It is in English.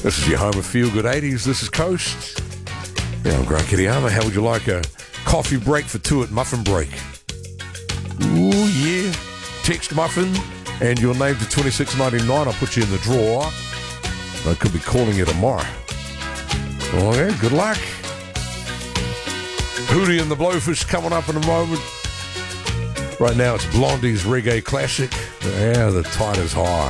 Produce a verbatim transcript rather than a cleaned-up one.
This is your home of Feel Good eighties. This is Coast. Yeah, I'm Grant Kiriyama. How would you like a coffee break for two at Muffin Break? Ooh, yeah. Text Muffin and your name to twenty-six ninety-nine. I'll put you in the drawer. I could be calling you tomorrow. Oh, yeah, good luck. Hootie and the Blowfish coming up in a moment. Right now, it's Blondie's Reggae Classic. Yeah, the tide is high.